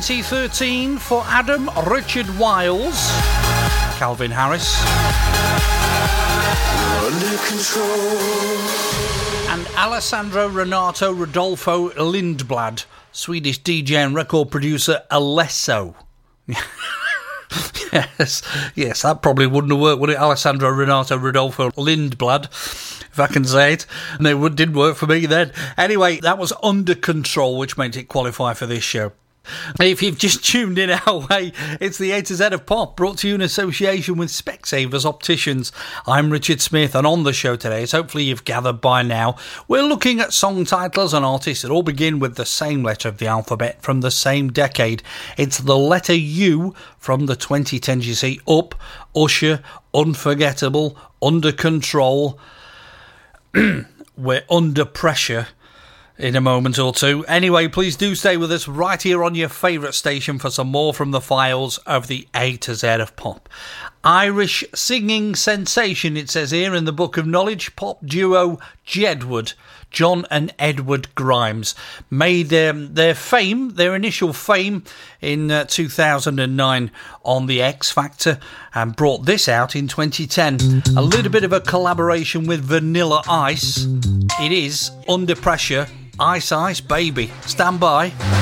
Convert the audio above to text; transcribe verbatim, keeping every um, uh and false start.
twenty thirteen for Adam Richard Wiles, Calvin Harris, Under control. and Alessandro Renato Rodolfo Lindblad, Swedish D J and record producer Alesso. Yes, yes, that probably wouldn't have worked, would it? Alessandro Renato Rodolfo Lindblad, if I can say it. And it would, didn't work for me then. Anyway, that was Under Control, which made it qualify for this show. If you've just tuned in our way, it's the A to Z of Pop, brought to you in association with Specsavers Opticians. I'm Richard Smith, and on the show today, as hopefully you've gathered by now, we're looking at song titles and artists that all begin with the same letter of the alphabet from the same decade. It's the letter U from the twenty tens, you see. Up, Usher, Unforgettable, Under Control. We're under pressure in a moment or two. Anyway, please do stay with us right here on your favourite station for some more from the files of the A to Z of Pop. Irish singing sensation, it says here in the Book of Knowledge, pop duo Jedward, John and Edward Grimes, made um, their fame, their initial fame in uh, two thousand nine on The X Factor, and brought this out in twenty ten. A little bit of a collaboration with Vanilla Ice. It is Under Pressure, Ice Ice Baby. Stand by.